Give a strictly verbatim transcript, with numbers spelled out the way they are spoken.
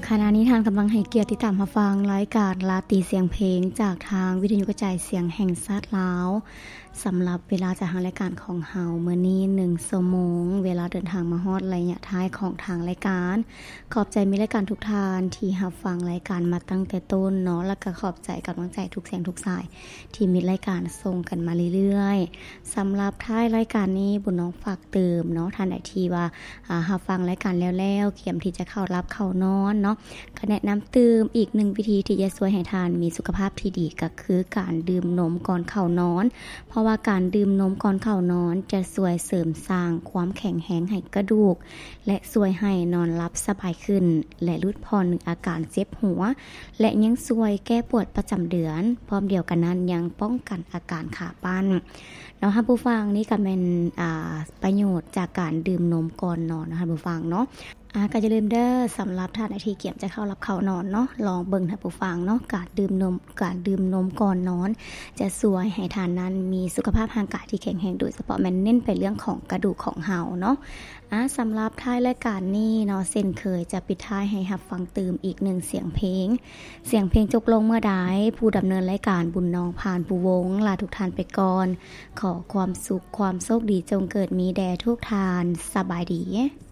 ขณะนี้ทางกำลังให้เกียรติติดตามรับฟังรายการลาตรีเสียงเพลงจากทางวิทยุกระจายเสียงแห่งชาติลาวสำหรับเวลาจากทางรายการของเฮามื้อนี้หนึ่งชั่วโมงเวลาเดินทางมาฮอดระยะท้ายของทางรายการขอบใจมีรายการทุกท่านที่รับฟังรายการมาตั้งแต่ต้นเนาะแล้วก็ขอบใจกำลังใจทุกเสียงทุกสายที่มีรายการส่งกันมาเรื่อยๆสำหรับท้ายรายการนี้บุญน้องฝากเติมเนาะท่านใดที่ว่าอ่ารับฟังรายการแล้วๆเตรียมที่จะเข้ารับเข้านอนเนาะก็แนะนำเติมอีกหนึ่งวิธีที่จะช่วยให้ทานมีสุขภาพที่ดีก็คือการดื่มนมก่อนเข้านอนเพราะว่าการดื่มนมก่อนเข้านอนจะช่วยเสริมสร้างความแข็งแรงให้กระดูกและช่วยให้นอนหลับสบายขึ้นและลดผ่อนอาการเจ็บหัวและยังช่วยแก้ปวดประจำเดือนพร้อมเดียวกันนั้นยังป้องกันอาการขาปั้นเนาะท่านผู้ฟังนี่ก็เป็นอ่าประโยชน์จากการดื่มนมก่อนนอนนะคะผู้ฟังเนาะอ่าก็อย่าลืมเด้อสำหรับท่านที่เกี่ยมจะเข้ารับเข้านอนเนาะลองเบิ่งท่านผู้ฟังเนาะการดื่มนมการดื่มนมก่อนนอนจะช่วยให้ท่านนั้นมีสุขภาพร่างกายที่แข็งแรงโดยเฉพาะมันเน้นไปเรื่องของกระดูกของเฮาเนาะอ่าสำหรับท้ายรายการนี้เนาะเช่นเคยจะปิดท้ายให้รับฟังตื่มอีกหนึ่งเสียงเพลงเสียงเพลงจบลงเมื่อใดผู้ดำเนินรายการบุญน้องผ่านผู้วงลาทุกท่านไปก่อนขอความสุขความโชคดีจงเกิดมีแด่ทุกท่านสบายดี